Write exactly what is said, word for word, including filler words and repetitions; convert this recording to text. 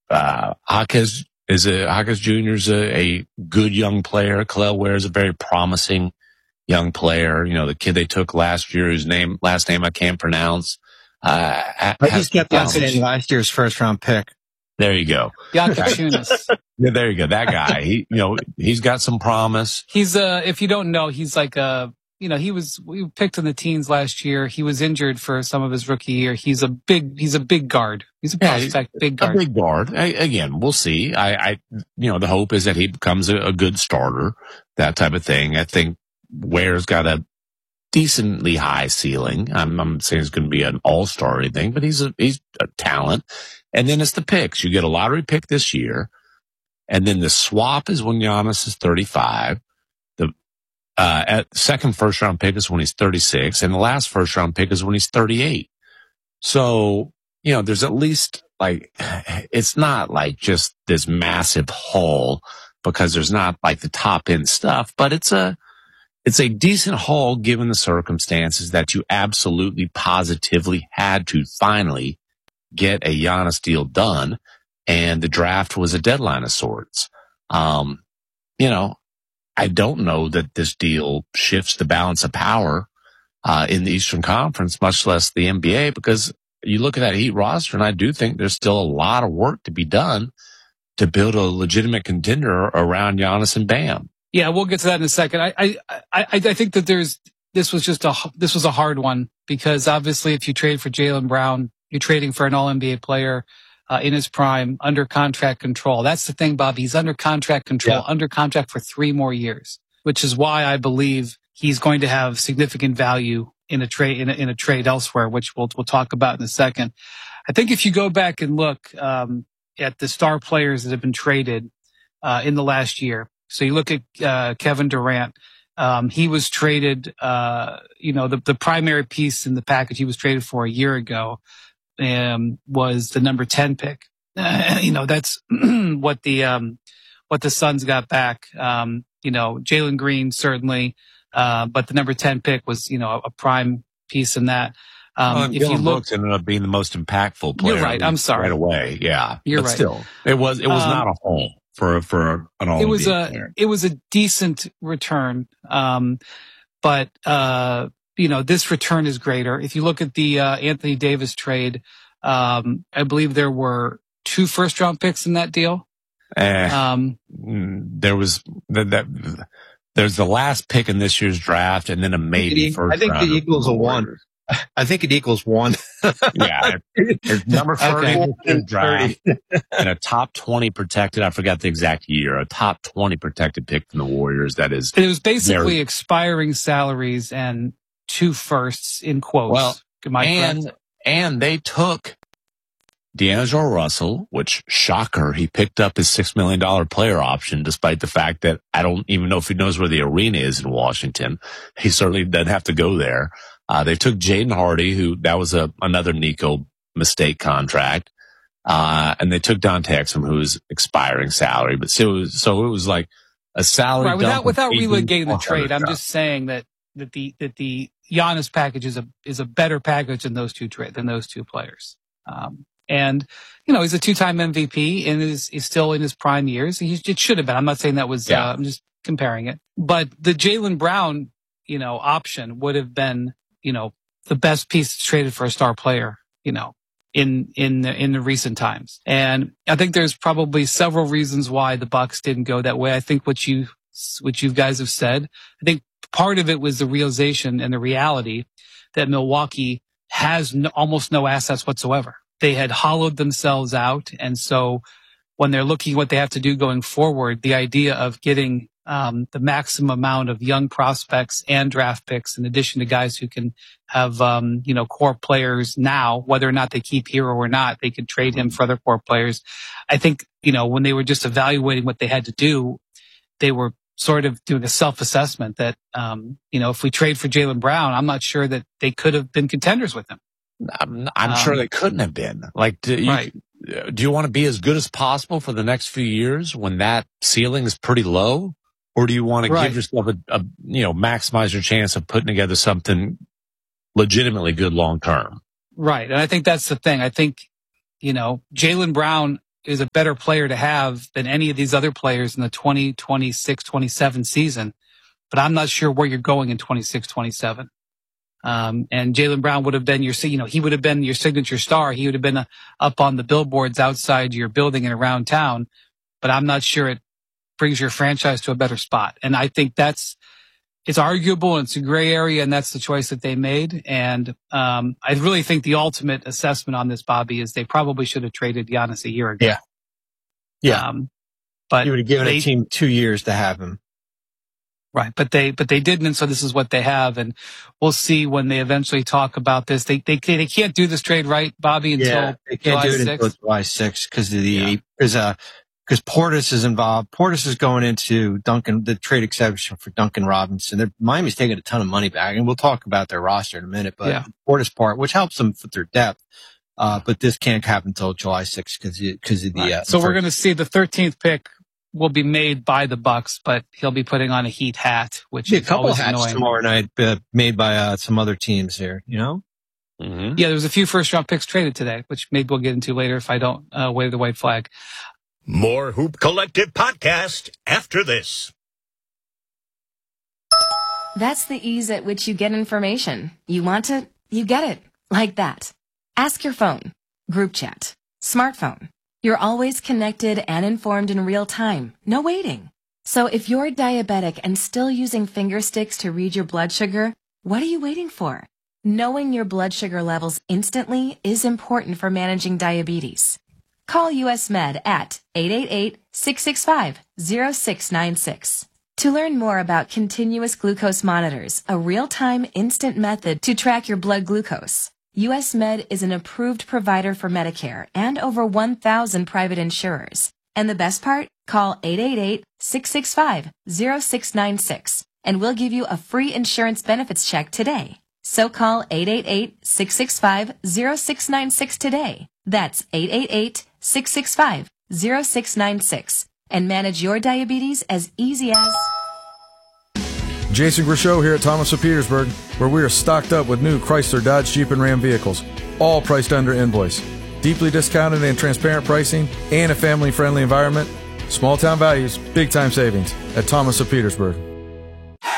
uh, Jaquez is a, Jaquez Junior is a, a good young player. Kel'el Ware is a very promising young player. You know, the kid they took last year, whose name, last name I can't pronounce. Uh, I just kept on saying last year's first round pick. There you go. Jakuchunas. Yeah, there you go. That guy, he, you know, he's got some promise. He's uh if you don't know, he's like a, you know, he was, we picked in the teens last year. He was injured for some of his rookie year. He's a big, he's a big guard. He's a prospect, yeah, big guard. A big guard. I, again, we'll see. I, I, you know, the hope is that he becomes a, a good starter, that type of thing. I think Ware's got a decently high ceiling. I'm, I'm saying it's going to be an all-star or anything, but he's a, he's a talent. And then it's the picks. You get a lottery pick this year. And then the swap is when Giannis is thirty-five. The uh, at second first round pick is when he's thirty-six. And the last first round pick is when he's thirty-eight. So, you know, there's at least like, it's not like just this massive haul because there's not like the top end stuff, but it's a, it's a decent haul given the circumstances that you absolutely positively had to finally get a Giannis deal done. And the draft was a deadline of sorts. Um, you know, I don't know that this deal shifts the balance of power uh, in the Eastern Conference, much less the N B A, because you look at that Heat roster, and I do think there's still a lot of work to be done to build a legitimate contender around Giannis and Bam. Yeah, we'll get to that in a second. I I I, I think that there's this was just a this was a hard one because obviously if you trade for Jaylen Brown, you're trading for an All N B A player. Uh, in his prime, under contract control. That's the thing, Bob. He's under contract control, yeah. under contract for three more years, which is why I believe he's going to have significant value in a trade in a, in a trade elsewhere, which we'll we'll talk about in a second. I think if you go back and look um, at the star players that have been traded uh, in the last year, so you look at uh, Kevin Durant. Um, he was traded, uh, you know, the the primary piece in the package he was traded for a year ago. Um, was the number ten pick. Uh, you know, that's what the, um, what the Suns got back. Um, you know, Jalen Green certainly, uh, but the number ten pick was, you know, a, a prime piece in that. Um, well, if you look, Brooks ended up being the most impactful player. You're right. I'm sorry. Right away. Yeah. You're but right. Still, it was, it was um, not a home for, for an all. It was a, player. it was a decent return. Um, but, uh, you know, this return is greater. If you look at the uh, Anthony Davis trade, um, I believe there were two first round picks in that deal. Eh, um, there was that, that. There's the last pick in this year's draft, and then a maybe it, first. I think round it equals a one. I think it equals one. Yeah, it's number thirty okay. in the draft, and a top twenty protected. I forgot the exact year. A top twenty protected pick from the Warriors. That is, it was basically very, expiring salaries and two firsts in quotes. Well, Am I and correct? and they took D'Angelo Russell, which shocker, he picked up his six million dollar player option, despite the fact that I don't even know if he knows where the arena is in Washington. He certainly doesn't have to go there. Uh, they took Jaden Hardy, who that was a another Nico mistake contract, uh, and they took Dante Exum, who's expiring salary. But so it was, so it was like a salary right, without without relocating the trade. I'm stuff. just saying that that the that the Giannis package is a is a better package than those two trade than those two players. Um, and you know he's a two-time M V P and is is still in his prime years. He it should have been. I'm not saying that was. Yeah. Uh, I'm just comparing it. But the Jaylen Brown, you know, option would have been, you know, the best piece traded for a star player, you know, in, in the, in the recent times. And I think there's probably several reasons why the Bucks didn't go that way. I think what you, what you guys have said, I think part of it was the realization and the reality that Milwaukee has no, almost no assets whatsoever. They had hollowed themselves out. And so when they're looking at what they have to do going forward, the idea of getting Um, the maximum amount of young prospects and draft picks, in addition to guys who can have, um, you know, core players now, whether or not they keep Hero or not, they could trade him for other core players. I think, you know, when they were just evaluating what they had to do, they were sort of doing a self-assessment that, um, you know, if we trade for Jaylen Brown, I'm not sure that they could have been contenders with him. I'm, I'm um, sure they couldn't have been. Like, do you, right. do you want to be as good as possible for the next few years when that ceiling is pretty low? Or do you want to right. give yourself a, a, you know, maximize your chance of putting together something legitimately good long term? Right. And I think that's the thing. I think, you know, Jaylen Brown, is a better player to have than any of these other players in the twenty twenty-six twenty-seven season. But I'm not sure where you're going in twenty-six twenty-seven. Um, and Jaylen Brown would have been your, you know, he would have been your signature star. He would have been uh, up on the billboards outside your building and around town. But I'm not sure it brings your franchise to a better spot. And I think that's, it's arguable and it's a gray area, and that's the choice that they made. And um, I really think the ultimate assessment on this, Bobby, is they probably should have traded Giannis a year ago. Yeah. Yeah. Um, but you would have given they, a team two years to have him. Right. But they, but they didn't. And so this is what they have. And we'll see when they eventually talk about this. They, they, they can't do this trade, right, Bobby, until yeah, they can't July do it sixth? until July sixth because of the, Yeah. because, uh, because Portis is involved. Portis is going into Duncan, the trade exception for Duncan Robinson. They're, Miami's taking a ton of money back, and we'll talk about their roster in a minute, but Yeah. the Portis part, which helps them with their depth. Uh, but this can't happen until July sixth because, because of the, Right. uh, So the we're first- going to see the thirteenth pick will be made by the Bucks, but he'll be putting on a Heat hat, which Yeah, a is couple always hats annoying. tomorrow night uh, made by uh, some other teams here, you know? Mm-hmm. Yeah, there was a few first round picks traded today, which maybe we'll get into later if I don't uh, wave the white flag. More Hoop Collective podcast after this. That's the ease at which you get information. You want it, you get it. Like that. Ask your phone. Group chat. Smartphone. You're always connected and informed in real time. No waiting. So if you're diabetic and still using finger sticks to read your blood sugar, what are you waiting for? Knowing your blood sugar levels instantly is important for managing diabetes. Call U S Med at eight eight eight, six six five, zero six nine six. To learn more about continuous glucose monitors, a real-time instant method to track your blood glucose, U S Med is an approved provider for Medicare and over one thousand private insurers. And the best part? Call eight eight eight, six six five, zero six nine six and we'll give you a free insurance benefits check today. So call eight eight eight, six six five, zero six nine six today. That's eight eight eight, six six five, zero six nine six and manage your diabetes as easy as... Jason Grishow here at Thomas of Petersburg, where we are stocked up with new Chrysler, Dodge, Jeep, and Ram vehicles, all priced under invoice. Deeply discounted and transparent pricing and a family-friendly environment. Small town values, big time savings at Thomas of Petersburg.